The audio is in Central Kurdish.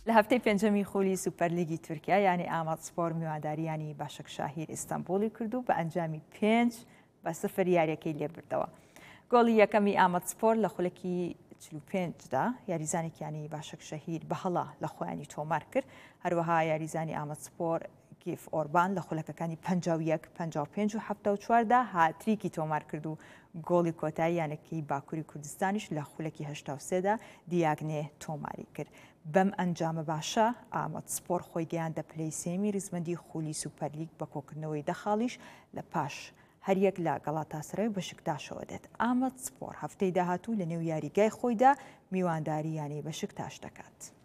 لە هەفتەی پێنجەمی خۆلی سوپەرلیگی تورکیا یانی ئامادسپۆر میوانداریانی باشک شاهیر ئیستانبولی کردو بە ئەنجامی 5-0 یاریەکەی لێبردەوە. گۆڵی یەکەمی ئامادسپۆر لە خولەکی 45دا یاریزانێکیانی باشک شەهیر بە هەڵا لە خۆیانی تۆمار کرد. هەروەها یاریزانی ئامادسپۆر گیف ئۆربان لە خولەکەکانی 51 55 و 74دا هاتریکی تۆمار کرد و گۆڵی کۆتایی یانەکەی باکووری کوردستانیش لە خولەکی 83دا دیاگنێ تۆماری کرد. بەم ئەنجامە باشە ئامادسپۆر خۆی گەیاندە پلەی سێمی ریزمەندی خولی سوپەرلیگ بە کۆکردنەوەی دەخاڵیش لە پاش هەریەک لە گەڵاتاسەرای بەشکتاشەوە دێت. ئامادسپۆر هەفتەی داهاتوو لە نێو یاریگای خۆیدا میوانداری یانی بەشکتاش دەکات.